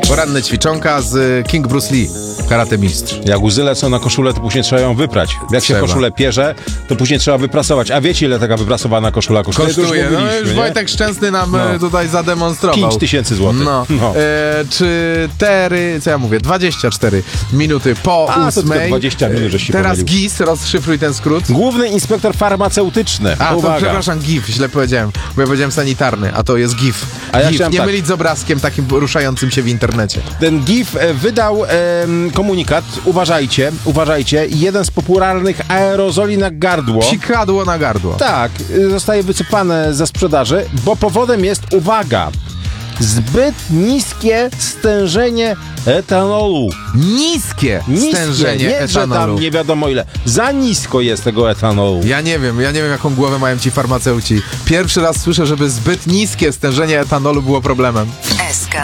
Poranne ćwiczonka z King Bruce Lee, karate mistrz. Jak łzy lecą na koszulę, to później trzeba ją wyprać. Jak się koszulę pierze, to później trzeba wyprasować. A wiecie, ile taka wyprasowana koszula kosztuje? Kosztuje. Już Wojtek Szczęsny nam tutaj zademonstrował. 5000 złotych. Co ja mówię? 24 minuty po 8. 20 minut, żeś się Teraz pomylił. GIS, rozszyfruj ten skrót. Główny inspektor farmaceutyczny. A, uwaga. to przepraszam, GIF, źle powiedziałem, bo ja powiedziałem sanitarny, a to jest GIF. A ja GIF, chciałem nie tak. mylić z obrazkiem takim ruszającym się w internecie. Ten GIF wydał komunikat. Uważajcie. Jeden z popularnych aerozoli na gardło. Psikadło na gardło. Tak, zostaje wycofane ze sprzedaży, bo powodem jest, uwaga, zbyt niskie stężenie etanolu. Niskie stężenie nie, etanolu. że tam nie wiadomo ile. Za nisko jest tego etanolu. Ja nie wiem, jaką głowę mają ci farmaceuci. Pierwszy raz słyszę, żeby zbyt niskie stężenie etanolu było problemem. SK